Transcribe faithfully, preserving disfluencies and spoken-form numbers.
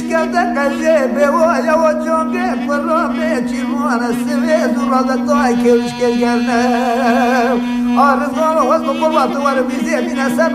iskelden kaçıp Oya o çonge kurame çimana Seve zurada toy keviş gelgerne Arız gana vasma kurbatı var bize Bine sen